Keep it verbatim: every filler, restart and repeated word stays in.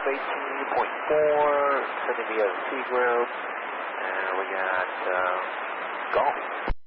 twelve eighteen point four, sending me out of T ground, and we got uh, golf.